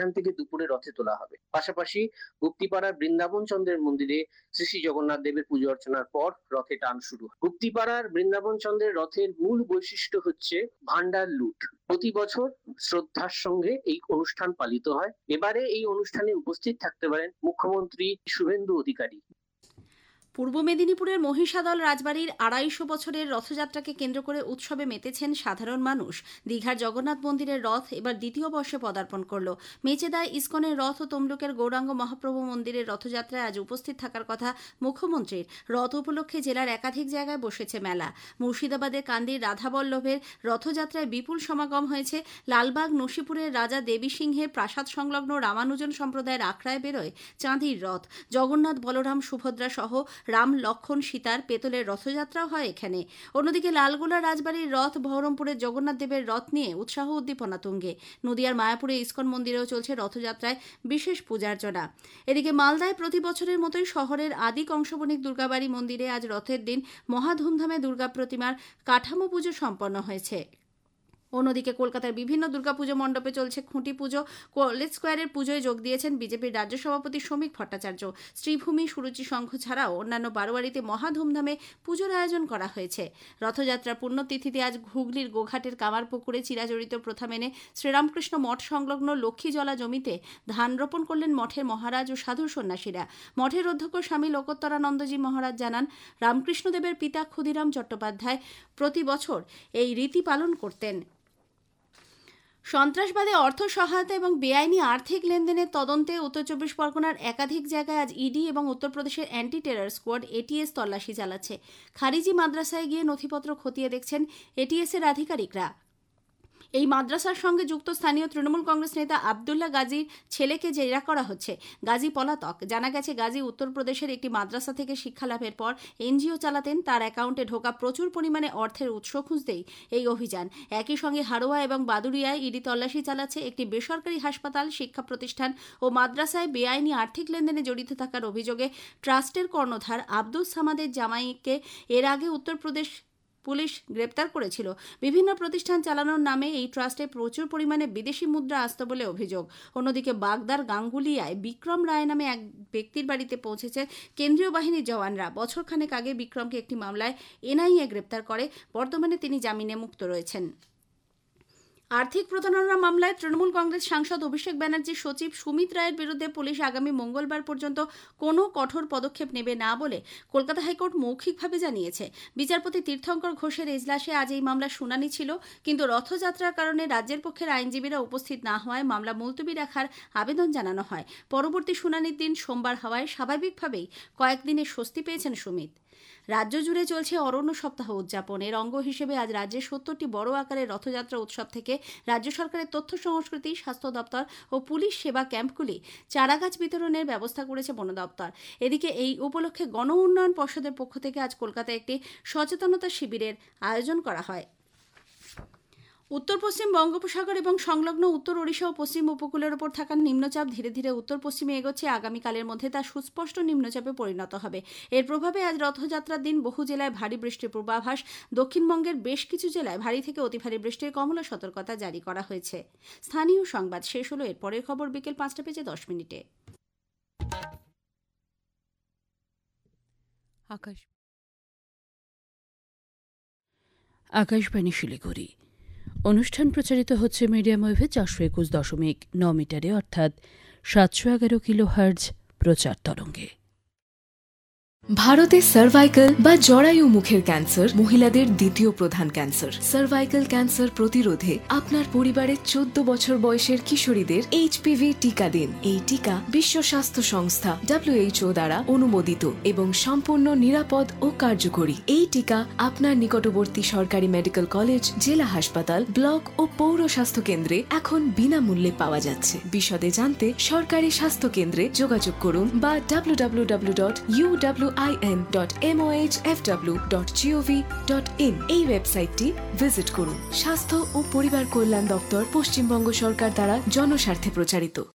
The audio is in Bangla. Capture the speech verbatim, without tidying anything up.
সেখান থেকে দুপুরে রথে তোলা হবে। পাশাপাশি গুপ্তিপাড়ার বৃন্দাবন চন্দ্রের মন্দিরে শ্রী শ্রী জগন্নাথ দেবের পুজো অর্চনার পর রথে টান শুরু হয়। গুপ্তিপাড়ার বৃন্দাবন চন্দ্রের রথের মূল বৈশিষ্ট্য হচ্ছে ভান্ডার লুট। প্রতি বছর শ্রদ্ধার সঙ্গে এই অনুষ্ঠান পালিত হয়। এবারে এই অনুষ্ঠানে উপস্থিত থাকতে পারেন মুখ্যমন্ত্রী শুভেন্দু অধিকারী। পূর্ব মেদিনীপুরের মহিষাদল রাজবাড়ির আড়াইশো বছরের রথযাত্রাকে কেন্দ্র করে উৎসবে মেতেছেন সাধারণ মানুষ। দীঘার জগন্নাথ মন্দিরের রথ এবার দ্বিতীয় বর্ষে পদার্পণ করল। মেচেদায় ইসকনের রথ ও তমলুকের গৌরাঙ্গ মহাপ্রভু মন্দিরের রথযাত্রায় আজ উপস্থিত থাকার কথা মুখ্যমন্ত্রীর। রথ উপলক্ষে জেলার একাধিক জায়গায় বসেছে মেলা। মুর্শিদাবাদের কান্দির রাধাবল্লভের রথযাত্রায় বিপুল সমাগম হয়েছে। লালবাগ নসিপুরের রাজা দেবী সিংহের প্রাসাদ সংলগ্ন রামানুজন সম্প্রদায়ের আখড়ায় বেরোয় চাঁদির রথ। জগন্নাথ, বলরাম, সুভদ্রা সহ রাম, লক্ষণ, সীতার পেতলের রথযাত্রাও হয় এখানে। অন্যদিকে লালগোলা রাজবাড়ির রথ, বহরমপুরের জগন্নাথ দেবের রথ নিয়ে উৎসাহ উদ্দীপনা তুঙ্গে। নদিয়ার মায়াপুরে ইসকন মন্দিরেও চলছে রথযাত্রায় বিশেষ পূজার্চনা। এদিকে মালদায় প্রতি বছরের মতোই শহরের আদি কংসবণিক দুর্গাবাড়ি মন্দিরে আজ রথের দিন মহা ধুমধামে দুর্গা প্রতিমার কাঠামো পুজো সম্পন্ন হয়েছে। অন্যদিকে কলকাতার বিভিন্ন দুর্গাপুজো মণ্ডপে চলছে খুঁটি পুজো। কলেজ স্কোয়ারের পুজোয় যোগ দিয়েছেন বিজেপির রাজ্য সভাপতি শ্রমিক ভট্টাচার্য। শ্রীভূমি, সুরুচি সংঘ ছাড়াও অন্যান্য বারোয়ারিতে মহা ধুমধামে পুজোর আয়োজন করা হয়েছে। রথযাত্রার পুণ্যতিথিতে আজ হুগলির গোঘাটের কামারপুকুরে চিরাচরিত প্রথা মেনে শ্রীরামকৃষ্ণ মঠ সংলগ্ন লক্ষ্মীজলা জমিতে ধান রোপণ করলেন মঠের মহারাজ ও সাধু সন্ন্যাসীরা। মঠের অধ্যক্ষ স্বামী লোকোত্তরানন্দজি মহারাজ জানান, রামকৃষ্ণদেবের পিতা ক্ষুদিরাম চট্টোপাধ্যায় প্রতি বছর এই রীতি পালন করতেন। সন্ত্রাসবাদে অর্থ সহায়তা এবং বেআইনি আর্থিক লেনদেনের তদন্তে উত্তর চব্বিশ পরগনার একাধিক জায়গায় আজ ইডি এবং উত্তরপ্রদেশের অ্যান্টি টেরর স্কোয়াড এটিএস তল্লাশি চালাচ্ছে। খারিজি মাদ্রাসায় গিয়ে নথিপত্র খতিয়ে দেখছেন এটিএসের আধিকারিকরা। এই মাদ্রাসার সঙ্গে যুক্ত স্থানীয় তৃণমূল কংগ্রেস নেতা আবদুল্লাহ গাজীর ছেলেকে জেরা করা হচ্ছে। গাজী পলাতক। জানা গেছে, গাজী উত্তরপ্রদেশের একটি মাদ্রাসা থেকে শিক্ষালাভের পর এনজিও চালাতেন। তার অ্যাকাউন্টে ঢোকা প্রচুর পরিমাণে অর্থের উৎস খুঁজতেই এই অভিযান। একই সঙ্গে হাড়োয়া এবং বাদুড়িয়ায় ইডি তল্লাশি চালাচ্ছে। একটি বেসরকারি হাসপাতাল, শিক্ষা প্রতিষ্ঠান ও মাদ্রাসায় বেআইনি আর্থিক লেনদেনে জড়িত থাকার অভিযোগে ট্রাস্টের কর্ণধার আব্দুল সামাদের জামাইকে এর আগে উত্তরপ্রদেশ পুলিশ গ্রেপ্তার করেছিল। বিভিন্ন প্রতিষ্ঠান চালানোর নামে এই ট্রাস্টে প্রচুর পরিমাণে বিদেশি মুদ্রা আসত বলে অভিযোগ। অন্যদিকে বাগদার গাঙ্গুলিয়ায় বিক্রম রায় নামে এক ব্যক্তির বাড়িতে পৌঁছেছে কেন্দ্রীয় বাহিনীর জওয়ানরা। বছরখানেক আগে বিক্রমকে একটি মামলায় এনআইএ গ্রেপ্তার করে। বর্তমানে তিনি জামিনে মুক্ত রয়েছেন। আর্থিক প্রতারণা মামলায় তৃণমূল কংগ্রেস সাংসদ অভিষেক ব্যানার্জির সচিব সুমিত রায়ের বিরুদ্ধে পুলিশ আগামী মঙ্গলবার পর্যন্ত কোনো কঠোর পদক্ষেপ নেবে না বলে কলকাতা হাইকোর্ট মৌখিকভাবে জানিয়েছে। বিচারপতি তীর্থঙ্কর ঘোষের এজলাসে আজ এই মামলার শুনানি ছিল, কিন্তু রথযাত্রার কারণে রাজ্যের পক্ষের আইনজীবীরা উপস্থিত না হওয়ায় মামলা মুলতবি রাখার আবেদন জানানো হয়। পরবর্তী শুনানির দিন সোমবার হওয়ায় স্বাভাবিকভাবেই কয়েকদিনের স্বস্তি পেয়েছেন সুমিত। রাজ্য জুড়ে চলছে অরণ্য সপ্তাহ উদযাপন। এর অঙ্গ হিসেবে আজ রাজ্যের সত্তরটি বড় আকারের রথযাত্রা উৎসব থেকে রাজ্য সরকারের তথ্য সংস্কৃতি, স্বাস্থ্য দপ্তর ও পুলিশ সেবা ক্যাম্পগুলি চারাগাছ বিতরণের ব্যবস্থা করেছে বন দপ্তর। এদিকে এই উপলক্ষে গণ উন্নয়ন পর্ষদের পক্ষ থেকে আজ কলকাতায় একটি সচেতনতা শিবিরের আয়োজন করা হয়। উত্তর পশ্চিম বঙ্গোপসাগর এবং সংলগ্ন উত্তর ওড়িশা ও পশ্চিম উপকূলের ওপর থাকা নিম্নচাপ ধীরে ধীরে উত্তর পশ্চিমে এগোচ্ছে। আগামীকালের মধ্যে তা সুস্পষ্ট নিম্নচাপে পরিণত হবে। এর প্রভাবে আজ রথযাত্রার দিন বহু জেলায় ভারী বৃষ্টির পূর্বাভাস। দক্ষিণবঙ্গের বেশ কিছু জেলায় ভারী থেকে অতি ভারী বৃষ্টির কমলা সতর্কতা জারি করা হয়েছে। স্থানীয় সংবাদ শেষ হলো। এর পরের খবর বিকেল পাঁচটা বেজে দশ মিনিটে। আকাশ আকাশবাণী শিলিগুড়ি। অনুষ্ঠান প্রচারিত হচ্ছে মিডিয়াম ওয়েভে চারশো একুশ দশমিক ন মিটারে, অর্থাৎ সাতশো এগারো কিলো হার্জ প্রচার তরঙ্গে। ভারতে সার্ভাইকাল বা জরায়ু মুখের ক্যান্সার মহিলাদের দ্বিতীয় প্রধান ক্যান্সার। সার্ভাইকাল ক্যান্সার প্রতিরোধে আপনার পরিবারের চোদ্দ বছর বয়সের কিশোরীদের এইচপিভি টিকা দিন। এই টিকা বিশ্ব স্বাস্থ্য সংস্থা ডব্লিউএইচও দ্বারা অনুমোদিত এবং সম্পূর্ণ নিরাপদ ও কার্যকরী। এই টিকা আপনার নিকটবর্তী সরকারি মেডিকেল কলেজ, জেলা হাসপাতাল, ব্লক ও পৌর স্বাস্থ্য কেন্দ্রে এখন বিনামূল্যে পাওয়া যাচ্ছে। বিশদে জানতে সরকারি স্বাস্থ্য কেন্দ্রে যোগাযোগ করুন বা W W W dot U W I N dot M O H F W dot G O V dot in এই ওয়েবসাইটটি ভিজিট করুন। স্বাস্থ্য ও পরিবার কল্যাণ দপ্তর, পশ্চিমবঙ্গ সরকার দ্বারা জনস্বার্থে প্রচারিত।